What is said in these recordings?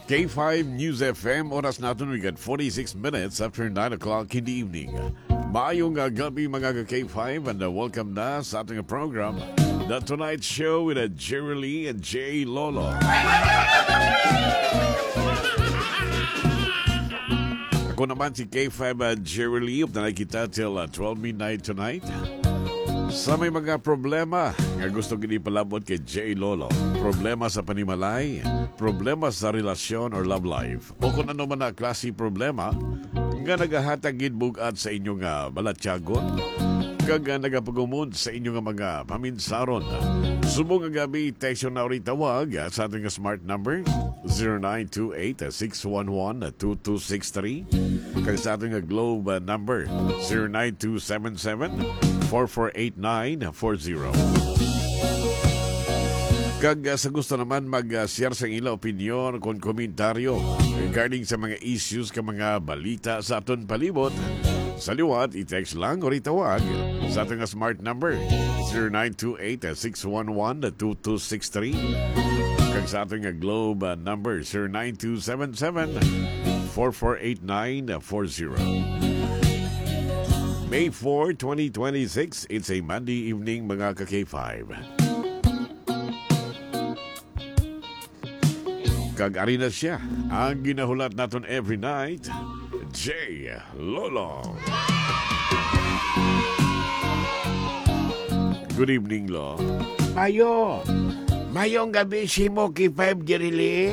K5 News FM, oras natin we got 46 minutes after 9 o'clock in the evening. Maayong gabi mga ka-K5 and welcome na sa ating program, The Tonight Show with Jerry Lee and Jay Lolo. Ako naman si K5 Jerry Lee, na kita till 12 midnight tonight. Sa may mga problema nga gusto gini palabot kay Jay Lolo, problema sa panimalay, problema sa relasyon or love life, o kung ano man na klase problema nga nagahatag bugat sa inyong balatyagon, kag nagapagumod sa inyong mga paminsaron. Subong nga gabi, text na rin tawag sa ating smart number 0928-611-2263, kag sa ating Globe number 09277-448940. Kag sa gusto naman mag-share sa ilang opinion kung komentaryo regarding sa mga issues ka mga balita sa aton palibot, sa liwat, i-text lang o itawag sa ating smart number 0928-611-2263, kag sa ating Globe number 09277-448940. May 4, 2026, it's a Monday evening mga ka-K5. Kag-ari na siya ang ginahulat natin every night, Jay Lolo. Good evening, Lo. Mayong gabi si mo K5 Jerry.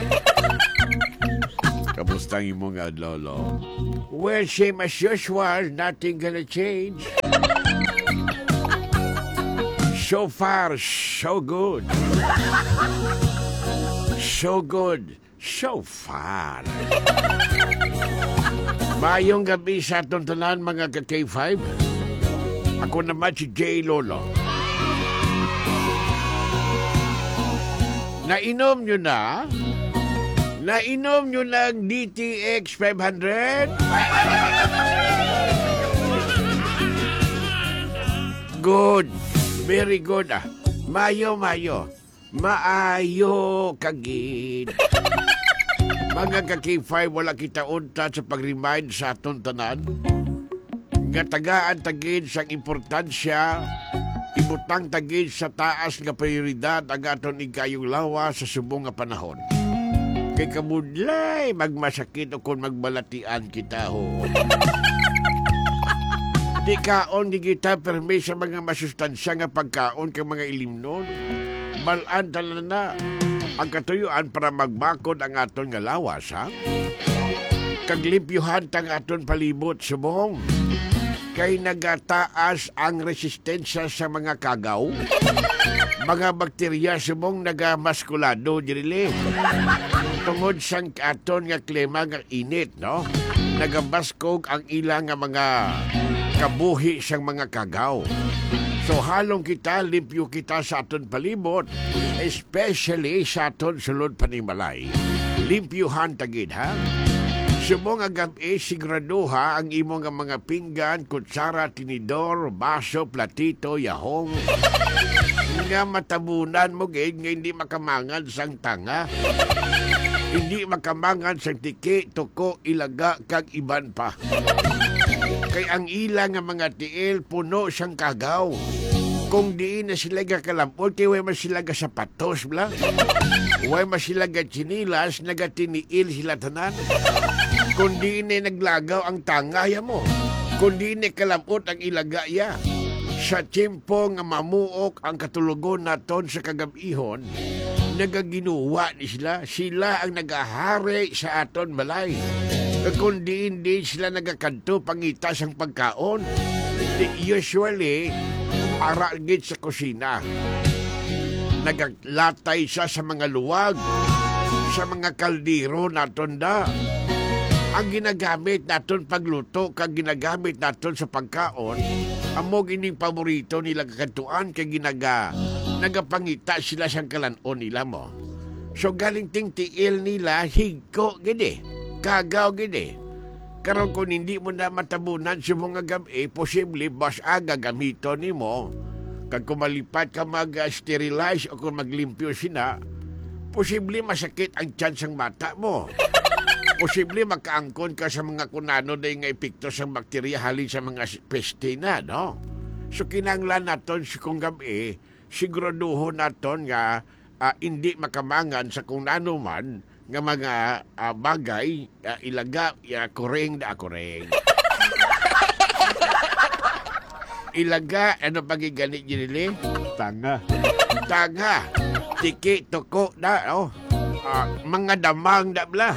Kamusta ang imong Lolo? Well, same as usual, nothing gonna change. So far, so good. So good, so far. Mayong gabi sa atong tanan mga ka-K5. Ako naman si Jay Lolo. Nainom nyo na? Nainom nyo ng DTX 500? Good. Very good. Mayo. Maayo kagid. Mga ka-K5, wala kita unta sa pag-remind sa atong tanan. Nga tagaan tagid sa importansya, ibutang tagid sa taas nga prioridad ang aton ikayong lawa sa subong nga panahon. Kay kamudlay magmasakit o kung magbalatian kita ho. Di kaon di kita permi sa mga masustansya nga pagkaon kay mga ilimnon. Malaan tala na ang katuyuan para magbakod ang aton nga lawas, ha? Kaglimpyuhan tang aton palibot subong. Kay nagataas ang resistensya sa mga kagaw. Mga bakterya subong nagamaskulado, dirili. Tungod sang aton nga klima nga init, no? Nagabaskog ang ilang nga mga kabuhi sang mga kagaw. So halong kita, limpyo kita sa aton palibot, especially sa aton sulod panimalay. Limpyuhan tagid, ha? Subong agam siguraduha ang imong mga pinggan, kutsara, tinidor, baso, platito, yahong. Nga matabunan mo gid nga hindi makamangan sang tanga. Hindi makamangan sang tiki, tuko, ilaga, kag iban pa. Kay ang ilang nga mga tiil puno siyang kagaw. Kung diin na sila kakalambot, kaya way mas sila sapatos bla. Way mas sila chinilas, nagatiniil sila tanan. Kung diin na naglagaw ang tangaya mo. Kung diin na kalambot ang ilagaya. Sa tiyempo nga mamuok ang katulugon naton sa kagabihon, nagaginuwa ni sila. Sila ang nagahari sa aton balay. Kundi hindi sila nagakanto pangitas ang pagkaon. Usually, aragit sa kusina. Naglatay siya sa mga luwag, sa mga kaldero naton da. Ang ginagamit naton pagluto, kag ginagamit naton sa pagkaon, amo gining paborito nila kakantuan, kag nagapangita sila sa kalanon nila mo. So galing ting tiil nila, higko gini. Kagaw gini. Karon kung hindi mo na matabunan sa mga gabi, posible bas aga gamito ni mo. Kag kumalipat ka mag-sterilize o kung maglimpyo sina, Posible masakit ang tiyan sang bata mo. Posible makaangkon ka sa mga kunano na nga epekto sang bakterya halin sa mga peste na, no? So kinanglan naton kung gabi, siguraduhon naton nga hindi makamangan sa kung ano man nga mga bagay ilaga koreng da koreng. Ilaga ano pagigani ginili? Tanga. Tanga. Tiki toko na oh. Mga damang da bla.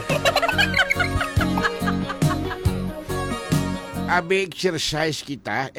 Abi exercise kita.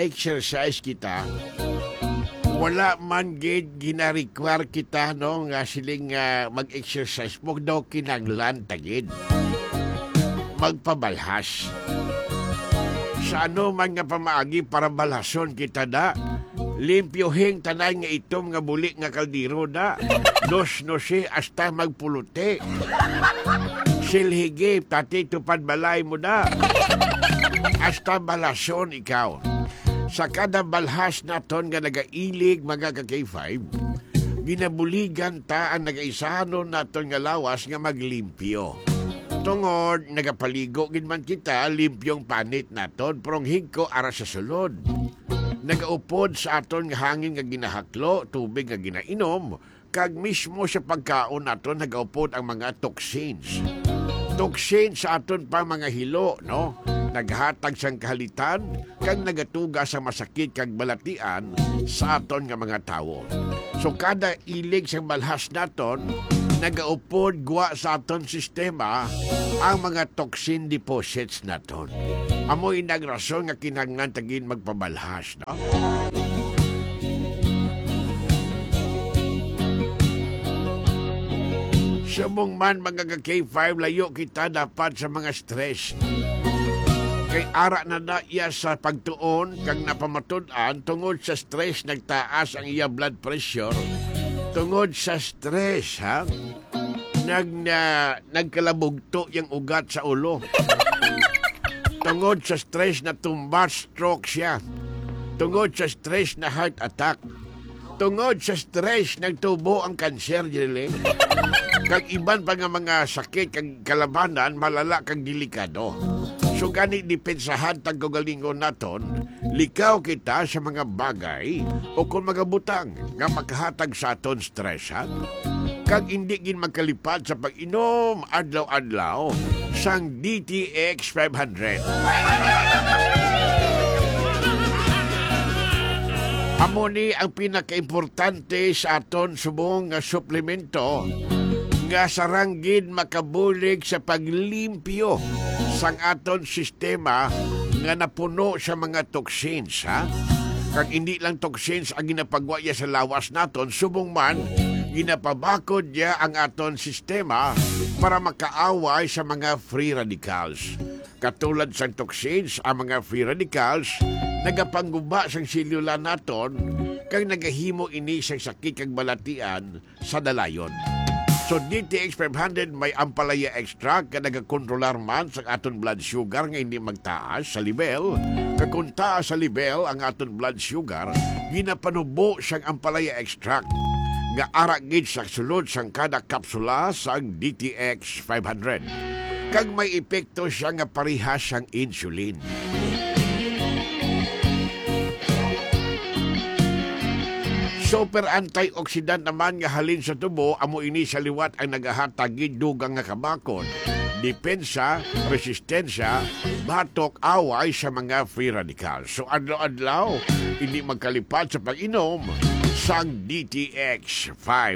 Wala man gid gina-require kita no nga siling mag-exercise mo daw kinanglan tagid. Magpabalhas. Sa ano man nga pamaagi para balhason kita da. Limpyohing tanay nga itom nga buli nga kaldiro da. Nos-nosi hasta magpuluti. Silhigi tati tupad balay mo da. Hasta balason ikaw. Sa kada balhas naton nga nagailig mga ka-K5, ginabuligan ta ang nagaisahanon naton nga lawas nga maglimpyo. Tungod, nagapaligo gid man kita, limpyong panit naton, prong higko ara sa sulod. Nagaupod sa aton nga hangin nga ginahaklo, tubig nga ginainom, kag mismo sa pagkaon naton nagaupod ang mga toxins. Toxins sa aton pa mga hilo, no? Naghatag sang kahalitan, kag nagatuga sa masakit kag balatian sa aton nga mga tawo. So kada ilig sang balhas naton, nagaupod guwa sa aton sistema ang mga toxin deposits naton. Amoy nagrason nga kinahanglan tagin magpabalhas, no? Subong man mga K5, layo kita dapat sa mga stress. Kay ara na iya sa pagtuon kang napamatud-an tungod sa stress nagtaas ang iya blood pressure. Tungod sa stress, ha? Nagkalabugto yung ugat sa ulo. Tungod sa stress na tumba, stroke siya. Tungod sa stress na heart attack. Tungod sa stress nagtubo ang kanser, Jireling. Kag iban pa nga mga sakit kag kalabanan, malala kag delikado. So gani dipensahan tag kagalingon naton, likaw kita sa mga bagay o kung mga butang nga makahatag sa aton stressan. Kag hindi gin magkalipad sa pag-inom adlaw-adlaw sang DTX 500. Amo ni ang pinakaimportante sa aton subong nga suplemento nga saranggid makabulig sa paglimpyo sang aton sistema nga napuno sa mga toxins, ha? Kag hindi lang toxins ang ginapagwaya sa lawas naton, subong man ginapabakod niya ang aton sistema para makaaway sa mga free radicals. Katulad sang toxins, ang mga free radicals nagapangguba sang selula naton kag nagahimo ini sang sakit kag balatian sa dalayon. So DTX 500 may ampalaya extract nga nagakontrolar man sa aton blood sugar nga hindi magtaas sa level. Kag kung taas sa level ang aton blood sugar, ginapanubo siyang ampalaya extract nga ara gid sa sulod sang kada kapsula sang DTX 500. Kag may epekto siya nga parihas sang insulin. Super antioxidant naman nga halin sa tubo, amo ini sa liwat ang nagahatag dugang nga kabakod. Depensa, resistensya, batok, away sa mga free radicals. So adlaw-adlaw, hindi magkalipad sa pag-inom sang DTX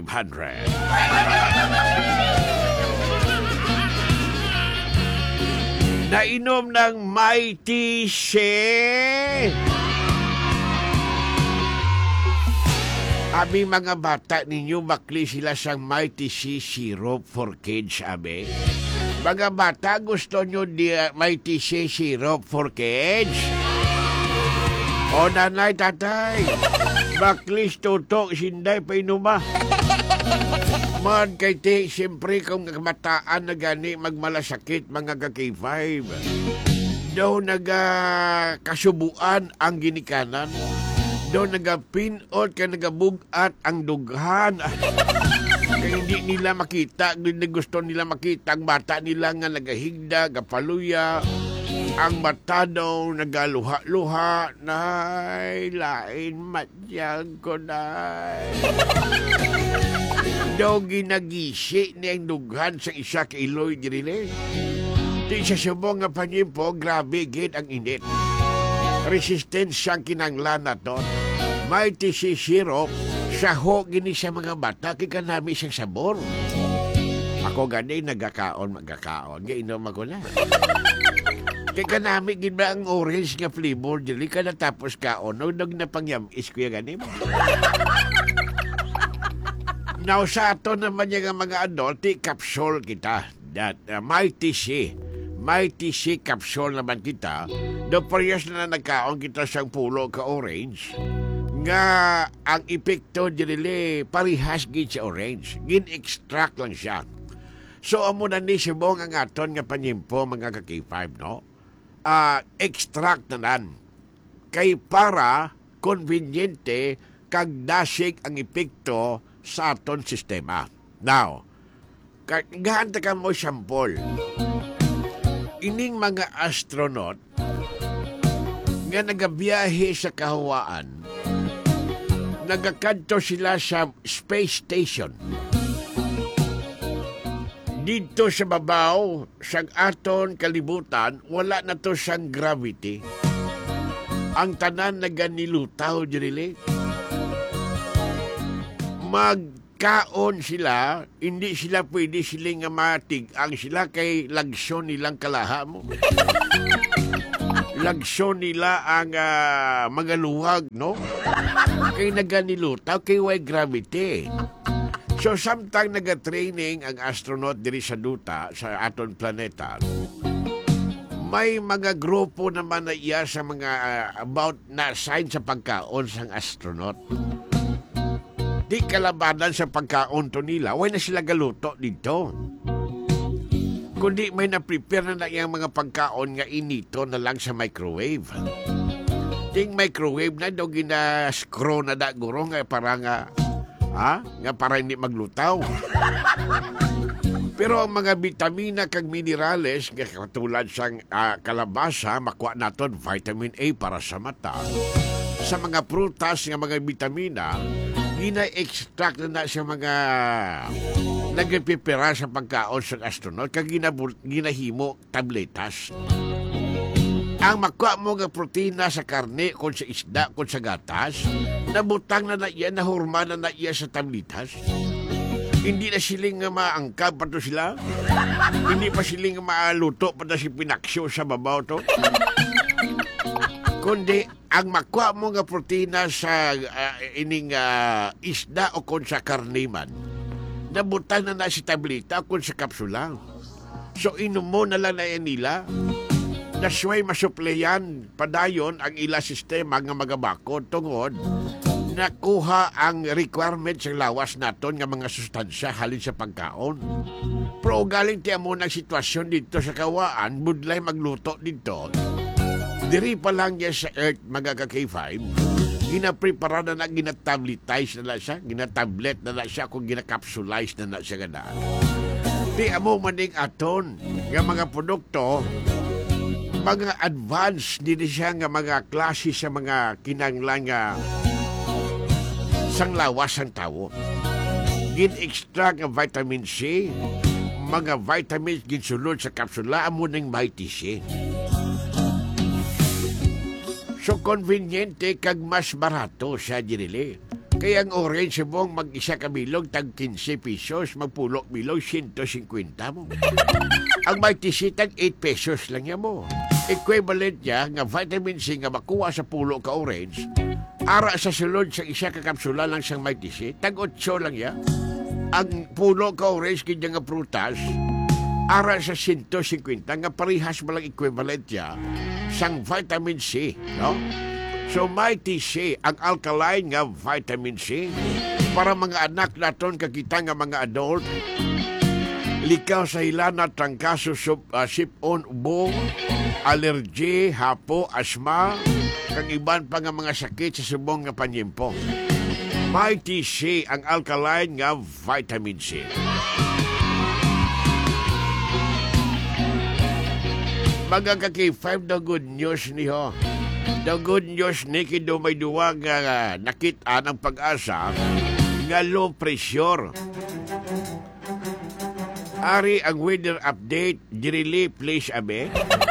500. Nainom ng Mighty Shea. Abi mga bata ninyo, bakli sila sang Mighty Shea syrup for kids, abi. Mga bata, gusto nyo di Mighty Shea syrup for kids? O nanay, tatay, baklis tutok, sinday pa inuma. Man kay ti, siyempre kung kamataan na gani magmalasakit mga ka-K5. Daw nagakasubuan ang ginikanan. Daw nagapinot ka nagabugat ang dughan. Kaya hindi nila makita, hindi gusto nila makita ang bata nila nga nagahigda, gapaluya, ang mata daw nagaluha-luha, nay, lain matyag ko, nay. Daw ginagisi niya ang dughan sa isa ka iloy dirile. Di sa subong nga panyimpo, grabe gid ang init. Resistensya kinanglan na to. May tisi sirop, saho gini sa mga bata, kaya nami siyang sabor. Ako gani, magkakaon. Gainom ako na. Kaya nami gid ba ang orange nga flavor, dili ka natapos kaon, nung napangyamis kuya gani mo. Now, sa ato naman yung mga adult, capsule kita. That Mighty C capsule naman kita. Do parehas na nagkaon kita siyang pulo ka orange. Nga ang epekto dinili parehas gid sa orange. Gin-extract lang siya. So, amo na ni Sibong ang aton nga panyimpo mga ka-K5, no? Extract na nan. Kay para conveniente kag dasig ang epekto sa aton sistema. Now, gahanta ka mo sample. Ining mga astronaut nga nagabiyahe sa kahawaan, nagakadto sila sa space station. Dito sa babaw, sa aton kalibutan, wala na to siyang gravity. Ang tanan naganilutaw dirili. Magkaon sila, hindi sila pwede siling nga matig-ang sila kay lagsyon nilang kalaha mo. Lagsyon nila ang mga luwag, no? Kay naganilutaw, kay way gravity. So, samtang nag-training ang astronaut diri sa duta, sa aton planeta, may mga grupo naman na iya sa mga about na sign sa pagkaon sang astronaut. Di kalabanan sa pagkaon to nila, way na sila galuto dito. Kundi may na-prepare na yung mga pagkaon nga inito na lang sa microwave. Ting microwave na daw gina-screw na da guro nga para nga, nga para hindi maglutaw. Pero ang mga vitamina kag minerales nga katulad sang kalabasa, makuha naton vitamin A para sa mata. Sa mga prutas nga mga vitamina, gina-extract na sa mga nagpipira sa pagkaon sa astronaut kag ginahimo tabletas. Ang makuha mo nga protina sa karne kung sa isda, kung sa gatas, nabutang na iya, nahurma na iya sa tabletas. Hindi na siling nga maangkab pa to sila. Hindi pa siling nga maaluto pa to si pinaksyo sa babaw to. Kundi ang makuha mo nga protina sa ining isda o kung sa karne man, nabutang na si tableta kung sa kapsula. So inom mo na lang na yan nila. Nasway masuplayan padayon ang ila sistema nga magabakod tungod nakuha ang requirement sa lawas naton nga mga sustansya halin sa pagkaon. Pero galing tiya mo ng sitwasyon dito sa kawaan, budlay magluto dito. Diri pa lang yan sa Earth, mga ka-K5, ginaprepara na ginatabletize na siya, ginatablet na siya kung ginakapsulize na siya gana. Di amo maning aton nga mga produkto, mga advanced din siya nga mga klase sa mga kinanglang sang lawas ang tao. Gin-extract ang vitamin C, mga vitamins ginsulod sa kapsula, amo ng Mighty C. So, conveniente kag mas barato siya dinili. Kaya ang orange mong mag-isa ka bilog, tag 15 pesos, magpulok bilog, 150 mo. Ang Mighty C, tag 8 pesos lang yan mo. Equivalent niya nga vitamin C nga makuha sa pulo ka orange, ara sa sulod sa isa ka kapsula lang siyang Mighty C, tag 8 lang yan. Ang pulo ka orange kanya nga prutas, ara sa 150 nga parihas malang equivalent niya sang vitamin C, no? So Mighty C, ang alkaline nga vitamin C, para mga anak naton kakita nga mga adult, likaw sa hilana, trangkaso, sipon, ubo, allergy, hapo, asma, kang iban pa nga mga sakit sa subong nga panyimpo. Mighty C ang alkaline nga vitamin C. Mga kaki-5 the good news ni ho. The good news ni kido may duwa nga nakita ng pag-asa nga low pressure. Ari ang weather update, dirili please abe.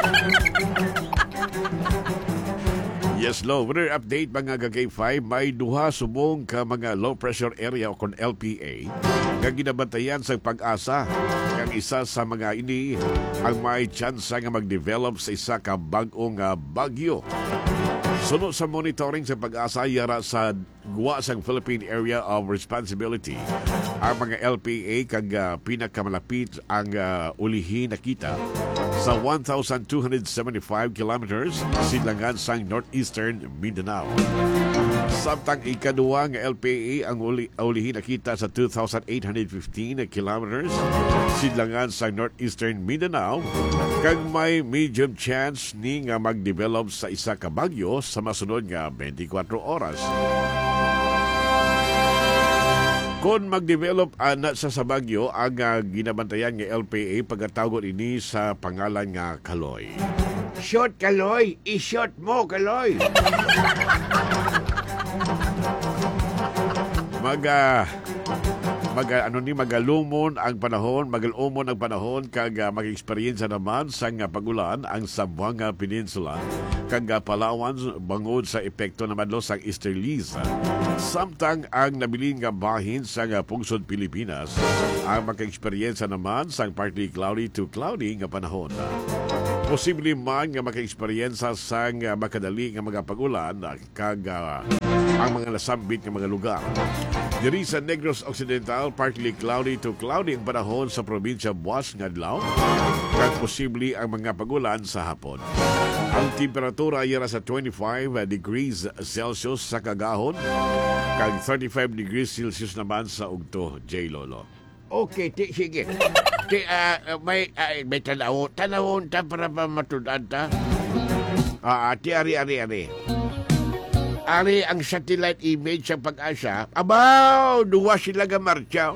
Yes, low weather update mga kaki-5, may duha subong ka mga low pressure area o kon LPA nga ginabantayan sa pag-asa. Ang isa sa mga ini ang may tsansa nga mag-develop sa isa ka bag-ong bagyo. Sunod sa monitoring sa pag-asa yara sa guwa sang Philippine Area of Responsibility, ang mga LPA kag pinakamalapit ang ulihi nakita sa 1,275 kilometers silangan sang northeastern Mindanao. Samtang ikaduwa nga LPA ang ulihi nakita sa 2,815 kilometers silangan sang northeastern Mindanao, kag may medium chance ni nga mag-develop sa isa ka bagyo sa masunod nga 24 oras. Kung mag-develop ana sa Sabagyo, ang ginabantayan nga LPA pagkatawag ini sa pangalan nga Kaloy. Shot Kaloy! I-shot mo, Kaloy! Magalumon ang panahon kag mag-eksperyensya naman sa pagulan ang Zamboanga Peninsula kag Palawan bangod sa epekto naman sa easterlies. Samtang ang nabilin nga bahin sa pungsod Pilipinas ang maka-eksperyensya naman sa partly cloudy to cloudy nga panahon. Posible man nga maka-eksperyensya sa makadali nga mga pagulan kag ang mga nasambit nga mga lugar. Diri sa Negros Occidental, partly cloudy to cloudy ang panahon sa probinsya Buas ngadlaw, kag posible ang mga pagulan sa hapon. Ang temperatura yara sa 25 degrees Celsius sa kagahon, kag 35 degrees Celsius naman sa ugto, J. Lolo. Okay, sige. May tanawon ta para pa matudan ta. Ari. Ari ang satellite image sa pag-asa. Abaw! Duwa sila gamarcha.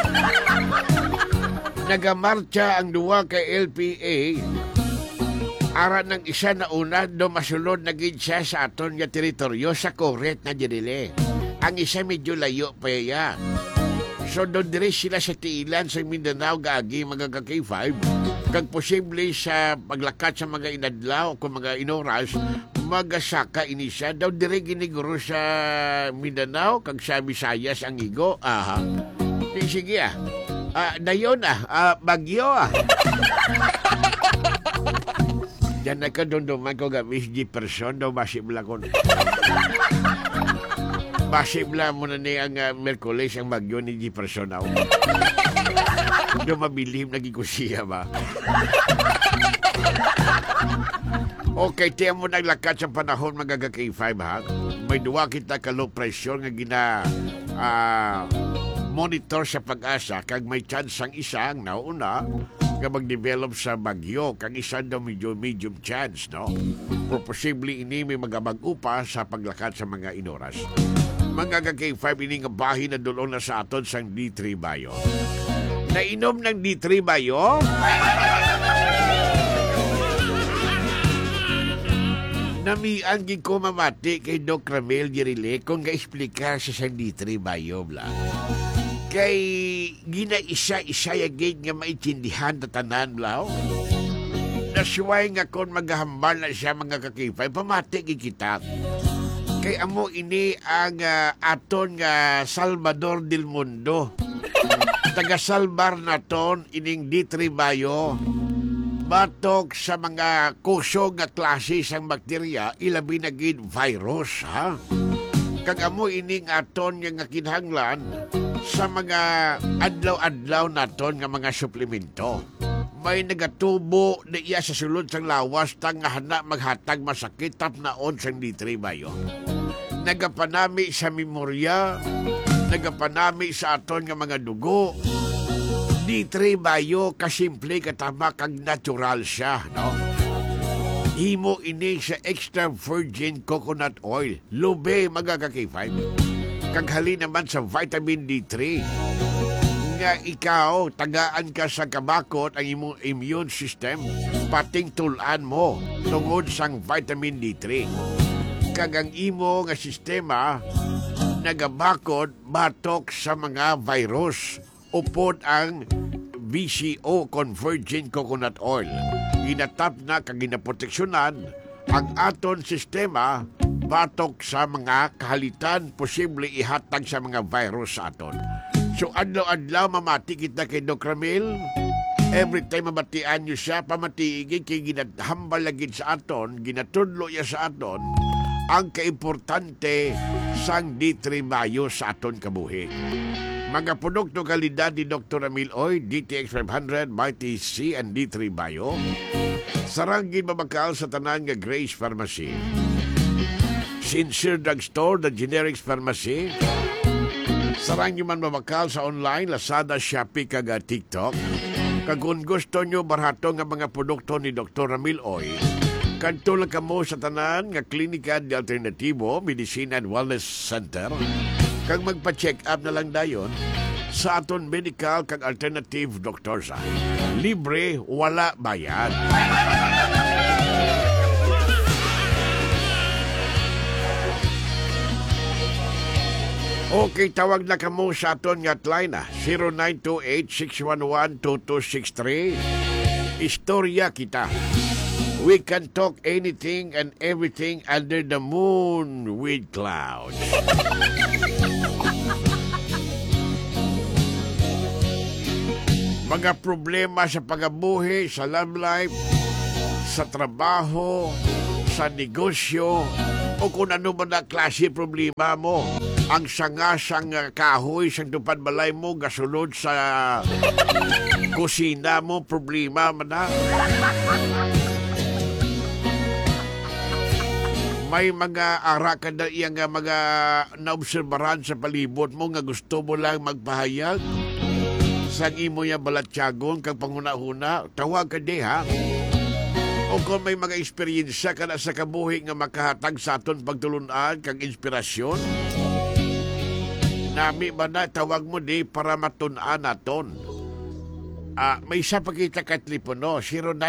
Nagamarcha ang duwa kay LPA. Ara ng isa na una do masulod na gid siya sa aton nga teritoryo sa Coret na Dirile. Ang isa medyo layo pa yan. So doon dire sila sa tiilan sa Mindanao gagi mga kaki-5. Kag posible sa paglakat sa mga inadlaw o mga inoras, magasaka ini siya. Daw dire giniguro sa Mindanao kag sa Visayas ang igo. Aha. Sige dayon bagyo Diyan na ka dunduman ko gamis di person daw masibla ko. Masibla mo na niya ang Merkulis ang bagyo ni di person daw. Daw mabilim naging kusiya ba? Okay, tiyan mo naglakat sa panahon magagaki-5 ha. May duwa kita ka low pressure nga monitor sa pag-asa kag may chance ang isang nauna nga mag-develop sa bagyo kag isa daw medium chance, no? Pero posible ini may magabag-upa sa paglakad sa mga inoras. Mga kaki-5 ini nga bahin na dulong na sa aton sang D3 Bayo. Nainom ng D3 Bayo? Namian gid ko mamati kay Doc Ramel Girile kung ga-explicar sa sang D3 Bayo bla. Kay gina-isa-isa yagid nga maitindihan na tanan bla. Nasuway nga kung maghahambal na siya mga kakipay, pamati gid kita. Kay amo ini ang aton nga Salvador del Mundo. Taga-salbar naton ining D3 Bayo. Batok sa mga kusog nga klase sang bakterya, ilabi na gid virus, ha? Kag amo ining aton nga kinahanglan sa mga adlaw-adlaw naton nga mga suplemento. May nagatubo na iya sa sulod sang lawas tang nga hana maghatag masakit tap naon sang D3 Bayo. Nagapanami sa memorya, nagapanami sa aton nga mga dugo. D3 Bayo kasimple katama kag natural siya, no? Himo ini sa extra virgin coconut oil. Lube mga kaki-5. Kaghali naman sa vitamin D3. Nga ikaw, tagaan ka sa kabakot ang imong immune system, pating tulan mo tungod sang vitamin D3. Kag ang imo nga sistema nagabakod batok sa mga virus upod ang VCO, Virgin Coconut Oil. Ginatap na kag ginaproteksyonan ang aton sistema batok sa mga kahalitan posible ihatag sa mga virus sa aton. So, adlaw-adlaw mamati kita kay Doc Ramil. Every time mamatian nyo siya, pamatiigin kay ginahambal lagid sa aton, ginatudlo niya sa aton, ang kaimportante sang D3 Bio sa aton kabuhi. Mga produkto kalidad ni Dr. Ramil Oy, DTX 500, Mighty C, and D3 Bio. Sarangin mabakal sa tanan nga Grace Pharmacy. Sincere Drugstore, the Generics Pharmacy. Sarang nyo man mabakal sa online, Lazada, Shopee, kag TikTok. Kag kung gusto nyo barato nga mga produkto ni Dr. Ramil Oy, kanto lang kamo sa tanan nga Klinika de Alternativo, Medicine and Wellness Center. Kag magpa-check up na lang dayon sa aton medical kag alternative doctor sa. Libre, wala bayad. Okay, tawag na kamo sa aton nga line 0928-611-2263. Istorya kita. We can talk anything and everything under the moon with clouds. Mga problema sa pagabuhi, sa love life, sa trabaho, sa negosyo, o kung ano man na klase problema mo. Ang sanga-sang kahoy sa tupad balay mo, gasulod sa kusina mo, problema man na. May mga ara ka na iyang mga naobserbaran sa palibot mo nga gusto mo lang magpahayag. Sang imo yung balatyagon kang panguna-huna, tawag ka di ha. O kung may mga eksperyensya ka na sa kabuhi nga makahatag sa aton pagtulunan kang inspirasyon, nami ba na tawag mo di para matunan naton. May isa pa kita ka telepono,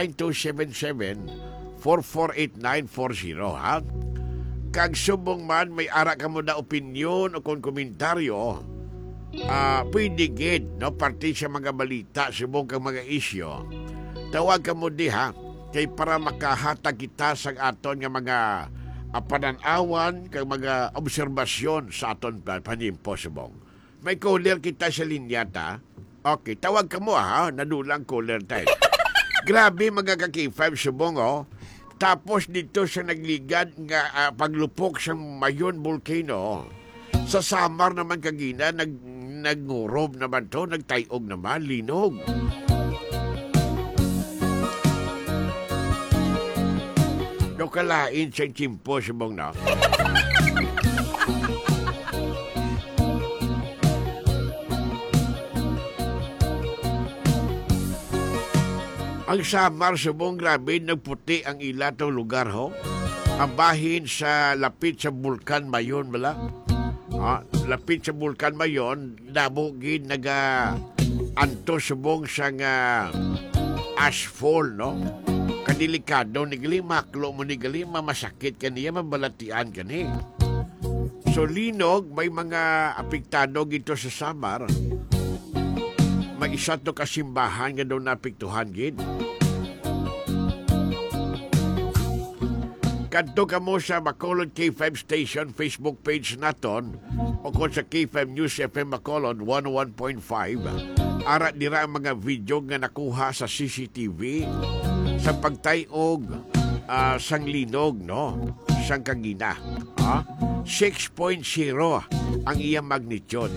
09277-448940 ha. Kag subong man may ara ka mo na opinyon o kung komentaryo, pwede gid, no? Parte sa mga balita, subong kang mga isyo. Tawag ka mo di ha, kay para makahatag kita sa aton nga mga pananawan kag mga obserbasyon sa aton panimpo subong. May caller kita sa linya ta. Okay, tawag ka mo ha, nadulang caller tayo. Grabe mga kaki-5 subong oh. Tapos dito sa nagligad nga paglupok sa Mayon Volcano. Sa Samar naman kagina nagngurob naman to, nagtayog naman, linog. No kalain sa chimpo subong na. Ang Samar subong grabe nagputi ang ilatong lugar ho. Ang bahin sa lapit sa Bulkan Mayon bala. Lapit sa Bulkan Mayon, nabugid anto subong sa nga ashfall no. Kadelikado ni gali maklo mo ni gali mamasakit kaniya mabalatian kani. So linog may mga apektado gito sa Samar. May isa to kasimbahan nga daw napiktuhan gid. Kadto ka mo sa Bacolod K5 Station Facebook page naton o kung sa K5 News FM Bacolod 101.5. Ara dira ang mga video nga nakuha sa CCTV sa pagtayog sang linog no, sang kagina. 6.0 ang iyang magnitude.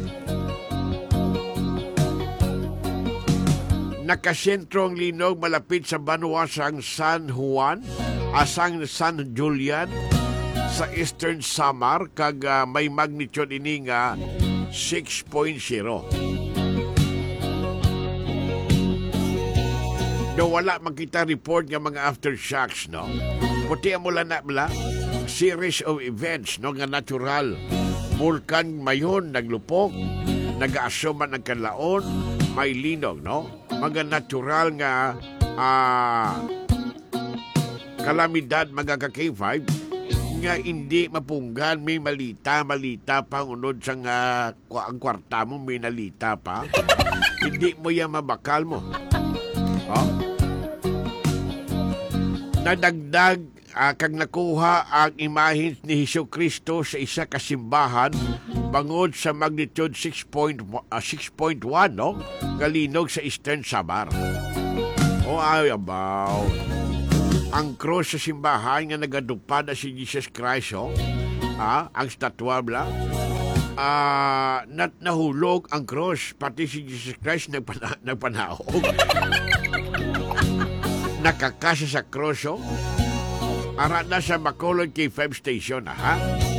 Nakasentro ang linog malapit sa banwasang San Juan, asang San Julian sa Eastern Samar kag may magnitude ini nga 6.0. Do wala makita report nga mga aftershocks no. Puti mo lang na series of events no nga natural Vulkan mayon, naglupok, nag-aasuman ng kanlaon, may linog, no? Mga natural nga kalamidad, mga ka-K5, nga hindi mapunggan, may malita pa unod sa nga ang kwarta mo, may nalita pa. Hindi mo yan mabakal mo. Oh? Nadagdag kag nakuha ang imahin ni Hesus Kristo sa isa ka simbahan bangod sa magnitude 6.1, no? Kalinog sa Eastern Samar. O ay about ang cross sa simbahan nga nagadupad na si Jesus Christ, ang statwa bla, nahulog ang cross, pati si Jesus Christ nagpanahog. Nakakasa sa cross, ara na sa Bacolod K5 station, ha?